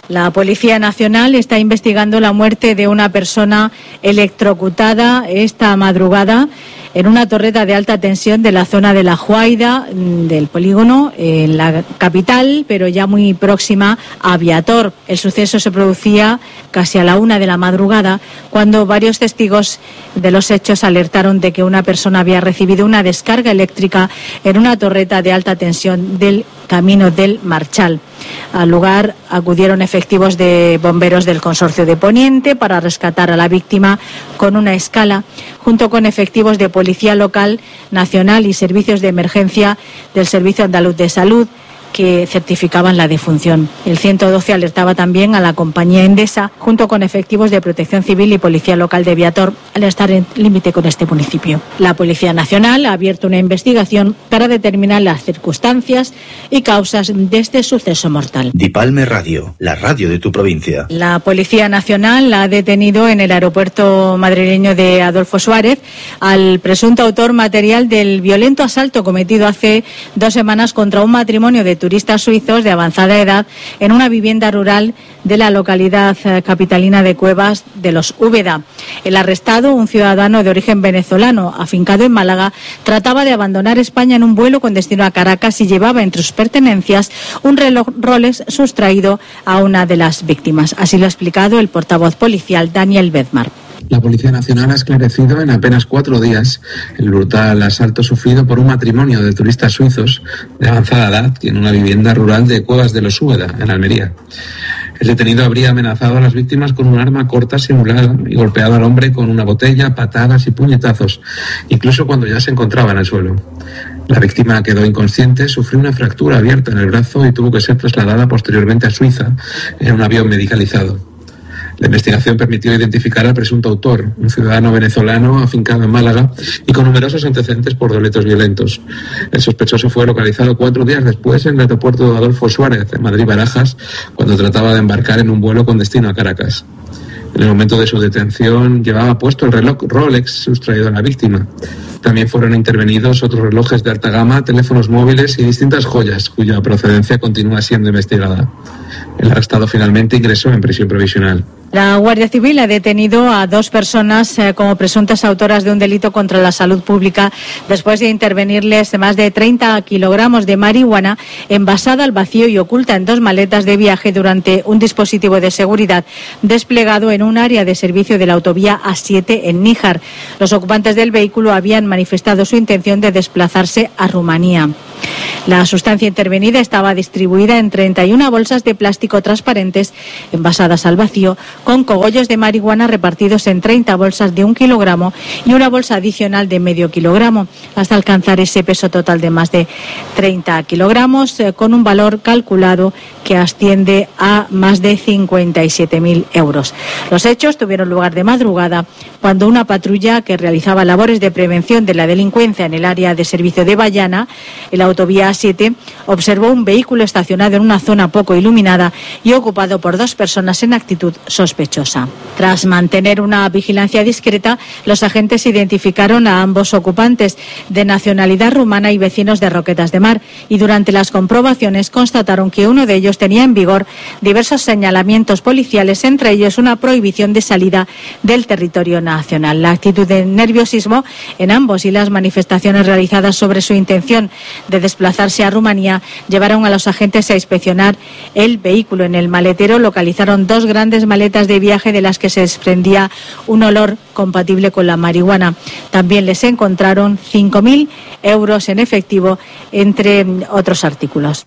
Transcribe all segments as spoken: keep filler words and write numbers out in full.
La Policía Nacional está investigando la muerte de una persona electrocutada esta madrugada en una torreta de alta tensión de la zona de La Juaida, del polígono, en la capital, pero ya muy próxima a Viator. El suceso se producía casi a la una de la madrugada, cuando varios testigos de los hechos alertaron de que una persona había recibido una descarga eléctrica en una torreta de alta tensión del Camino del Marchal. Al lugar acudieron efectivos de bomberos del Consorcio de Poniente para rescatar a la víctima con una escala, junto con efectivos de Policía Local, Nacional y servicios de emergencia del Servicio Andaluz de Salud, que certificaban la defunción. El ciento doce alertaba también a la compañía Endesa, junto con efectivos de Protección Civil y Policía Local de Viator, al estar en límite con este municipio. La Policía Nacional ha abierto una investigación para determinar las circunstancias y causas de este suceso mortal. Dipalme Radio, la radio de tu provincia. La Policía Nacional ha detenido en el aeropuerto madrileño de Adolfo Suárez al presunto autor material del violento asalto cometido hace dos semanas contra un matrimonio de turistas suizos de avanzada edad en una vivienda rural de la localidad capitalina de Cuevas de los Úbeda. El arrestado, un ciudadano de origen venezolano afincado en Málaga, trataba de abandonar España en un vuelo con destino a Caracas y llevaba entre sus pertenencias un reloj Rolex sustraído a una de las víctimas. Así lo ha explicado el portavoz policial Daniel Bedmar. La Policía Nacional ha esclarecido en apenas cuatro días el brutal asalto sufrido por un matrimonio de turistas suizos de avanzada edad en una vivienda rural de Cuevas de los Úbeda, en Almería. El detenido habría amenazado a las víctimas con un arma corta simulada y golpeado al hombre con una botella, patadas y puñetazos, incluso cuando ya se encontraba en el suelo. La víctima quedó inconsciente, sufrió una fractura abierta en el brazo y tuvo que ser trasladada posteriormente a Suiza en un avión medicalizado. La investigación permitió identificar al presunto autor, un ciudadano venezolano afincado en Málaga y con numerosos antecedentes por delitos violentos. El sospechoso fue localizado cuatro días después en el aeropuerto de Adolfo Suárez, en Madrid-Barajas, cuando trataba de embarcar en un vuelo con destino a Caracas. En el momento de su detención llevaba puesto el reloj Rolex sustraído a la víctima. También fueron intervenidos otros relojes de alta gama, teléfonos móviles y distintas joyas, cuya procedencia continúa siendo investigada. El arrestado finalmente ingresó en prisión provisional. La Guardia Civil ha detenido a dos personas eh, como presuntas autoras de un delito contra la salud pública después de intervenirles más de treinta kilogramos de marihuana envasada al vacío y oculta en dos maletas de viaje durante un dispositivo de seguridad desplegado en un área de servicio de la autovía A siete en Níjar. Los ocupantes del vehículo habían manifestado su intención de desplazarse a Rumanía. La sustancia intervenida estaba distribuida en treinta y una bolsas de plástico transparentes envasadas al vacío, con cogollos de marihuana repartidos en treinta bolsas de un kilogramo y una bolsa adicional de medio kilogramo, hasta alcanzar ese peso total de más de treinta kilogramos, eh, con un valor calculado que asciende a más de cincuenta y siete mil euros. Los hechos tuvieron lugar de madrugada, cuando una patrulla que realizaba labores de prevención de la delincuencia en el área de servicio de Bayana, en la autovía A siete, observó un vehículo estacionado en una zona poco iluminada y ocupado por dos personas en actitud sospechosa. Tras mantener una vigilancia discreta, los agentes identificaron a ambos ocupantes, de nacionalidad rumana y vecinos de Roquetas de Mar, y durante las comprobaciones constataron que uno de ellos tenía en vigor diversos señalamientos policiales, entre ellos una prohibición de salida del territorio nacional. La actitud de nerviosismo en ambos y las manifestaciones realizadas sobre su intención de desplazarse a Rumanía llevaron a los agentes a inspeccionar el vehículo. En el maletero localizaron dos grandes maletas de viaje de las que se desprendía un olor compatible con la marihuana. También les encontraron cinco mil euros en efectivo, entre otros artículos.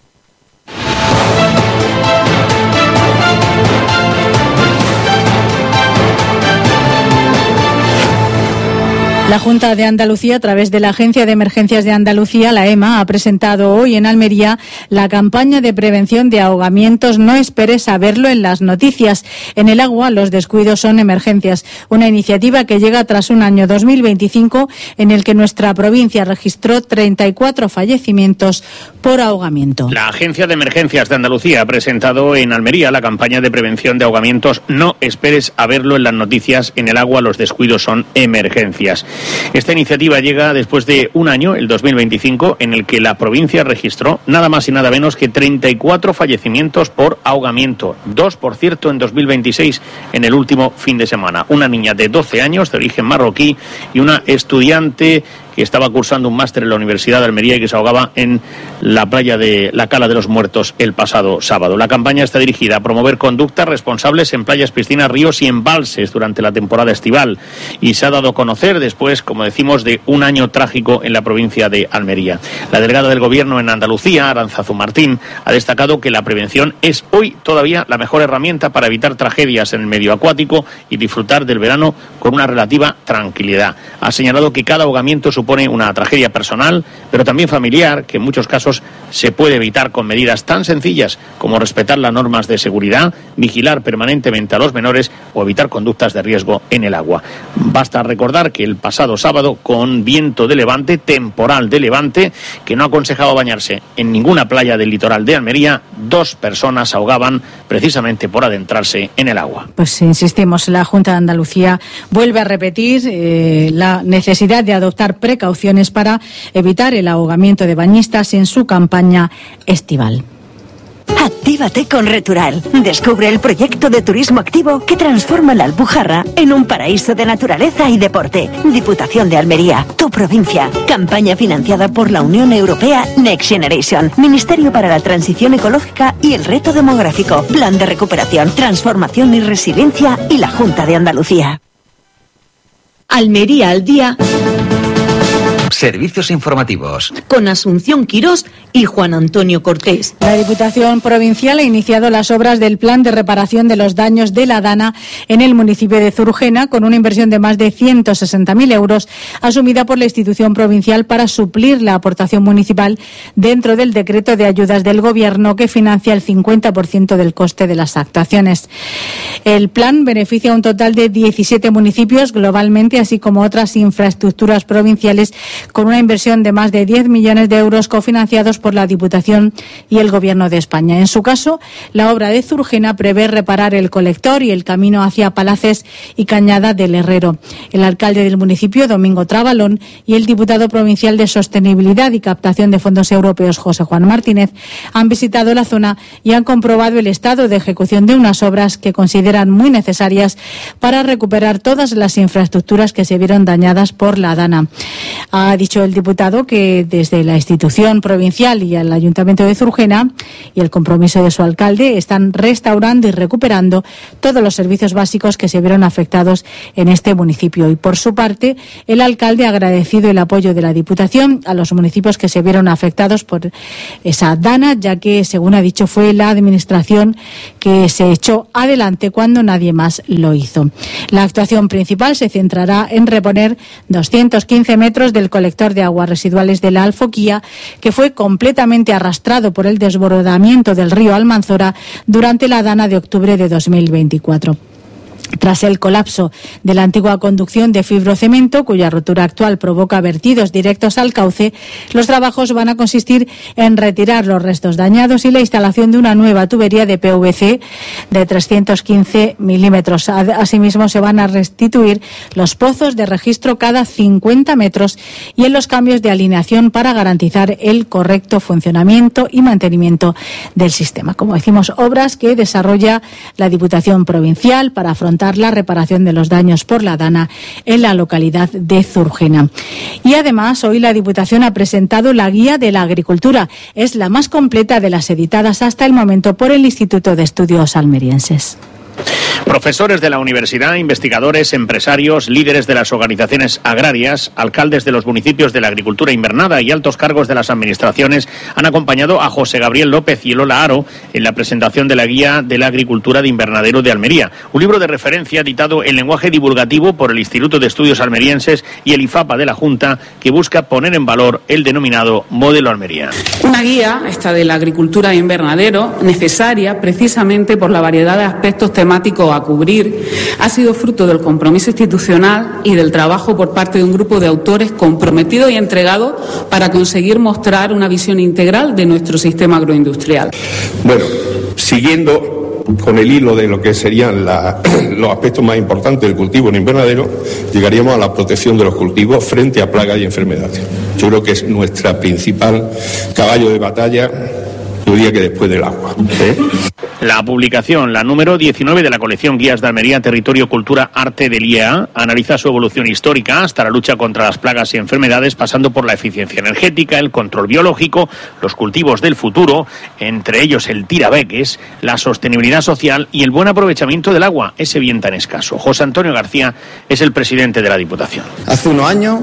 La Junta de Andalucía, a través de la Agencia de Emergencias de Andalucía, la EMA, ha presentado hoy en Almería la campaña de prevención de ahogamientos No esperes a verlo en las noticias. En el agua, los descuidos son emergencias. Una iniciativa que llega tras un año dos mil veinticinco en el que nuestra provincia registró treinta y cuatro fallecimientos por ahogamiento. La Agencia de Emergencias de Andalucía ha presentado en Almería la campaña de prevención de ahogamientos No esperes a verlo en las noticias. En el agua, los descuidos son emergencias. Esta iniciativa llega después de un año, el dos mil veinticinco, en el que la provincia registró nada más y nada menos que treinta y cuatro fallecimientos por ahogamiento. Dos, por cierto, en dos mil veintiséis, en el último fin de semana. Una niña de doce años, de origen marroquí, y una estudiante que estaba cursando un máster en la Universidad de Almería y que se ahogaba en la playa de la Cala de los Muertos el pasado sábado. La campaña está dirigida a promover conductas responsables en playas, piscinas, ríos y embalses durante la temporada estival, y se ha dado a conocer después, como decimos, de un año trágico en la provincia de Almería. La delegada del Gobierno en Andalucía, Arantzazu Martín, ha destacado que la prevención es hoy todavía la mejor herramienta para evitar tragedias en el medio acuático y disfrutar del verano con una relativa tranquilidad. Ha señalado que cada ahogamiento supone supone una tragedia personal, pero también familiar, que en muchos casos se puede evitar con medidas tan sencillas como respetar las normas de seguridad, vigilar permanentemente a los menores o evitar conductas de riesgo en el agua. Basta recordar que el pasado sábado, con viento de levante, temporal de levante, que no aconsejaba bañarse en ninguna playa del litoral de Almería, dos personas se ahogaban precisamente por adentrarse en el agua. Pues insistimos, la Junta de Andalucía vuelve a repetir eh, la necesidad de adoptar precauciones para evitar el ahogamiento de bañistas en su campaña estival. Actívate con Retural. Descubre el proyecto de turismo activo que transforma la Alpujarra en un paraíso de naturaleza y deporte. Diputación de Almería, tu provincia. Campaña financiada por la Unión Europea Next Generation, Ministerio para la Transición Ecológica y el Reto Demográfico, Plan de Recuperación, Transformación y Resiliencia y la Junta de Andalucía. Almería al día. Servicios informativos. Con Asunción Quirós y Juan Antonio Cortés. La Diputación Provincial ha iniciado las obras del plan de reparación de los daños de la Dana en el municipio de Zurgena, con una inversión de más de ciento sesenta mil euros asumida por la institución provincial para suplir la aportación municipal dentro del decreto de ayudas del Gobierno que financia el cincuenta por ciento del coste de las actuaciones. El plan beneficia a un total de diecisiete municipios globalmente, así como otras infraestructuras provinciales, con una inversión de más de diez millones de euros cofinanciados por la Diputación y el Gobierno de España. En su caso, la obra de Zurgena prevé reparar el colector y el camino hacia Palaces y Cañada del Herrero. El alcalde del municipio, Domingo Trabalón, y el diputado provincial de Sostenibilidad y Captación de Fondos Europeos, José Juan Martínez, han visitado la zona y han comprobado el estado de ejecución de unas obras que consideran muy necesarias para recuperar todas las infraestructuras que se vieron dañadas por la Dana. Ha dicho el diputado que desde la institución provincial y el Ayuntamiento de Zurgena y el compromiso de su alcalde están restaurando y recuperando todos los servicios básicos que se vieron afectados en este municipio. Y por su parte, el alcalde ha agradecido el apoyo de la Diputación a los municipios que se vieron afectados por esa Dana, ya que, según ha dicho, fue la administración que se echó adelante cuando nadie más lo hizo. La actuación principal se centrará en reponer doscientos quince metros del colector de aguas residuales de la Alfoquía, que fue completamente arrastrado por el desbordamiento del río Almanzora durante la Dana de octubre de dos mil veinticuatro. Tras el colapso de la antigua conducción de fibrocemento, cuya rotura actual provoca vertidos directos al cauce, los trabajos van a consistir en retirar los restos dañados y la instalación de una nueva tubería de P V C de trescientos quince milímetros. Asimismo, se van a restituir los pozos de registro cada cincuenta metros y en los cambios de alineación para garantizar el correcto funcionamiento y mantenimiento del sistema. Como decimos, obras que desarrolla la Diputación Provincial para afrontar la reparación de los daños por la Dana en la localidad de Zurgena. Y además, hoy la Diputación ha presentado la Guía de la Agricultura. Es la más completa de las editadas hasta el momento por el Instituto de Estudios Almerienses. Profesores de la universidad, investigadores, empresarios, líderes de las organizaciones agrarias, alcaldes de los municipios de la agricultura invernada y altos cargos de las administraciones han acompañado a José Gabriel López y Lola Aro en la presentación de la Guía de la Agricultura de Invernadero de Almería, un libro de referencia editado en lenguaje divulgativo por el Instituto de Estudios Almerienses y el IFAPA de la Junta, que busca poner en valor el denominado modelo Almería. Una guía, esta de la agricultura de invernadero, necesaria precisamente por la variedad de aspectos temáticos a cubrir, ha sido fruto del compromiso institucional y del trabajo por parte de un grupo de autores comprometidos y entregados para conseguir mostrar una visión integral de nuestro sistema agroindustrial. Bueno, siguiendo con el hilo de lo que serían la, los aspectos más importantes del cultivo en invernadero, llegaríamos a la protección de los cultivos frente a plagas y enfermedades. Yo creo que es nuestra principal caballo de batalla, yo diría que después del agua. ¿Eh? La publicación, la número diecinueve de la colección Guías de Almería, Territorio, Cultura, Arte del I E A, analiza su evolución histórica hasta la lucha contra las plagas y enfermedades, pasando por la eficiencia energética, el control biológico, los cultivos del futuro, entre ellos el tirabeques, la sostenibilidad social y el buen aprovechamiento del agua, ese bien tan escaso. José Antonio García es el presidente de la Diputación. Hace unos años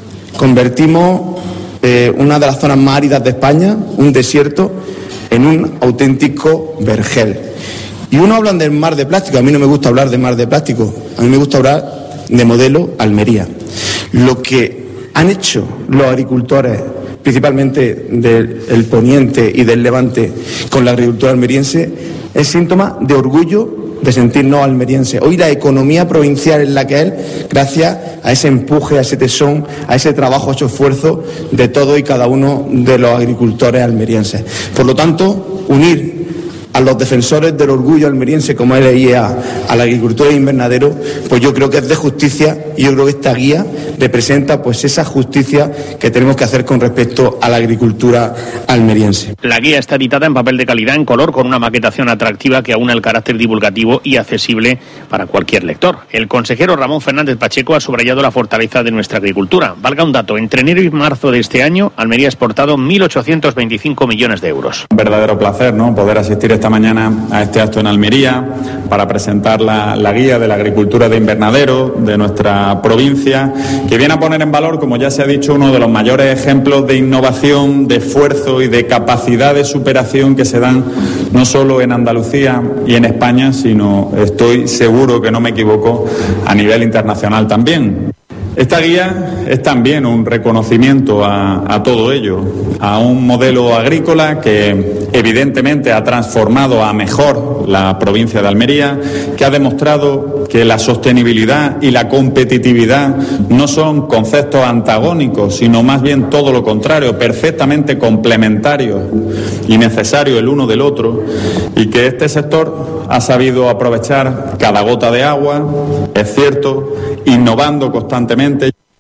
convertimos eh, una de las zonas más áridas de España, un desierto, en un auténtico vergel. Y uno hablan del mar de plástico, a mí no me gusta hablar de mar de plástico, a mí me gusta hablar de modelo Almería. Lo que han hecho los agricultores, principalmente del Poniente y del Levante, con la agricultura almeriense, es síntoma de orgullo de sentirnos almerienses. Hoy la economía provincial es la que es gracias a ese empuje, a ese tesón, a ese trabajo, a ese esfuerzo de todos y cada uno de los agricultores almerienses. Por lo tanto, unir a los defensores del orgullo almeriense como es el I E A a la agricultura de invernadero, pues yo creo que es de justicia, y yo creo que esta guía representa pues esa justicia que tenemos que hacer con respecto a la agricultura almeriense. La guía está editada en papel de calidad, en color, con una maquetación atractiva que aúna el carácter divulgativo y accesible para cualquier lector. El consejero Ramón Fernández Pacheco ha subrayado la fortaleza de nuestra agricultura. Valga un dato, entre enero y marzo de este año, Almería ha exportado mil ochocientos veinticinco millones de euros. Un verdadero placer, ¿no?, poder asistir esta mañana a este acto en Almería para presentar la, la guía de la agricultura de invernadero de nuestra provincia, que viene a poner en valor, como ya se ha dicho, uno de los mayores ejemplos de innovación, de esfuerzo y de capacidad de superación que se dan no solo en Andalucía y en España, sino, estoy seguro que no me equivoco, a nivel internacional también. Esta guía es también un reconocimiento a, a todo ello, a un modelo agrícola que evidentemente ha transformado a mejor la provincia de Almería, que ha demostrado que la sostenibilidad y la competitividad no son conceptos antagónicos, sino más bien todo lo contrario, perfectamente complementarios y necesarios el uno del otro, y que este sector ha sabido aprovechar cada gota de agua, es cierto, innovando constantemente.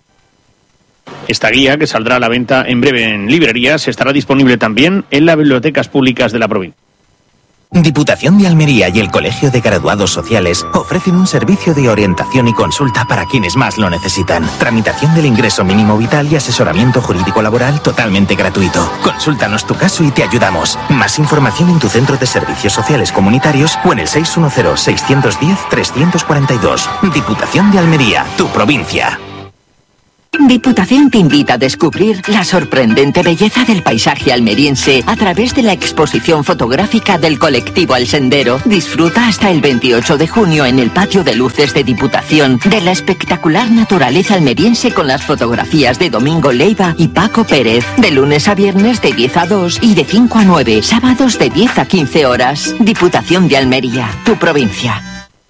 Esta guía, que saldrá a la venta en breve en librerías, estará disponible también en las bibliotecas públicas de la provincia. Diputación de Almería y el Colegio de Graduados Sociales ofrecen un servicio de orientación y consulta para quienes más lo necesitan. Tramitación del ingreso mínimo vital y asesoramiento jurídico laboral totalmente gratuito. Consúltanos tu caso y te ayudamos. Más información en tu centro de servicios sociales comunitarios o en el seis uno cero, seis uno cero, tres cuatro dos. Diputación de Almería, tu provincia. Diputación te invita a descubrir la sorprendente belleza del paisaje almeriense a través de la exposición fotográfica del colectivo Al Sendero. Disfruta hasta el veintiocho de junio en el patio de luces de Diputación de la espectacular naturaleza almeriense con las fotografías de Domingo Leiva y Paco Pérez. De lunes a viernes de diez a dos y de cinco a nueve, sábados de diez a quince horas. Diputación de Almería, tu provincia.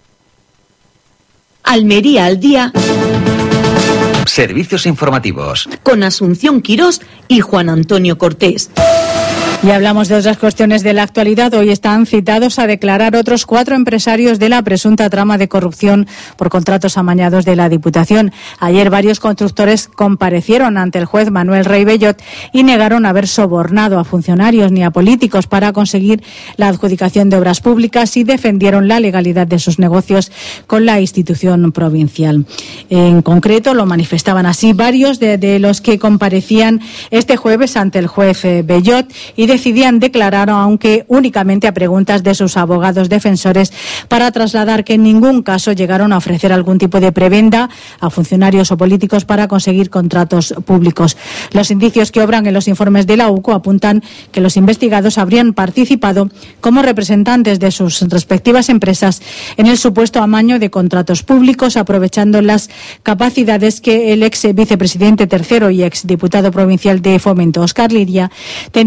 Almería al día. Servicios informativos. Con Asunción Quirós y Juan Antonio Cortés. Y hablamos de otras cuestiones de la actualidad. Hoy están citados a declarar otros cuatro empresarios de la presunta trama de corrupción por contratos amañados de la Diputación. Ayer varios constructores comparecieron ante el juez Manuel Rey Bellot y negaron haber sobornado a funcionarios ni a políticos para conseguir la adjudicación de obras públicas y defendieron la legalidad de sus negocios con la institución provincial. En concreto, lo manifestaban así varios de, de los que comparecían este jueves ante el juez eh, Bellot y decidían declarar, aunque únicamente a preguntas de sus abogados defensores, para trasladar que en ningún caso llegaron a ofrecer algún tipo de prebenda a funcionarios o políticos para conseguir contratos públicos. Los indicios que obran en los informes de la U C O apuntan que los investigados habrían participado como representantes de sus respectivas empresas en el supuesto amaño de contratos públicos, aprovechando las capacidades que el ex vicepresidente tercero y ex diputado provincial de Fomento, Óscar Liria, tenía en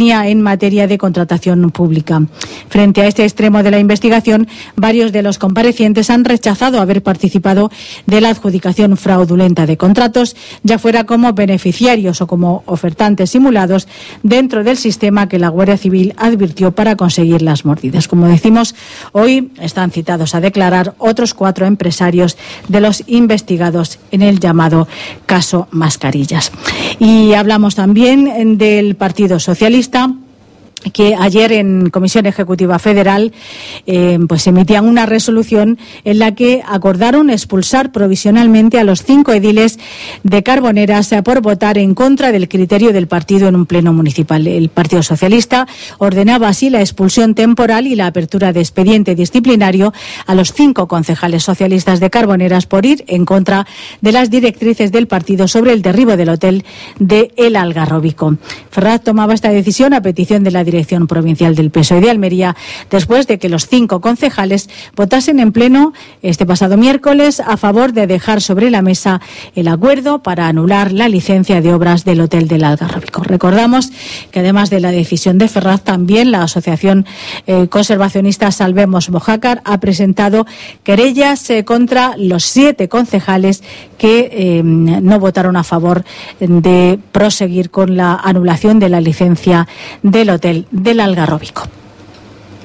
materia de contratación pública. Frente a este extremo de la investigación, varios de los comparecientes han rechazado haber participado de la adjudicación fraudulenta de contratos, ya fuera como beneficiarios o como ofertantes simulados dentro del sistema que la Guardia Civil advirtió para conseguir las mordidas. Como decimos, hoy están citados a declarar otros cuatro empresarios de los investigados en el llamado caso Mascarillas. Y hablamos también del Partido Socialista, que ayer en Comisión Ejecutiva Federal eh, pues emitían una resolución en la que acordaron expulsar provisionalmente a los cinco ediles de Carboneras eh, por votar en contra del criterio del partido en un pleno municipal. El Partido Socialista ordenaba así la expulsión temporal y la apertura de expediente disciplinario a los cinco concejales socialistas de Carboneras por ir en contra de las directrices del partido sobre el derribo del hotel de El Algarrobico. Ferraz tomaba esta decisión a petición de la Dirección Provincial del P S O E de Almería, después de que los cinco concejales votasen en pleno este pasado miércoles a favor de dejar sobre la mesa el acuerdo para anular la licencia de obras del Hotel del Algarrobico. Recordamos que además de la decisión de Ferraz, también la Asociación eh, Conservacionista Salvemos Mojácar ha presentado querellas eh, contra los siete concejales que eh, no votaron a favor de proseguir con la anulación de la licencia del Hotel del Algarrobico.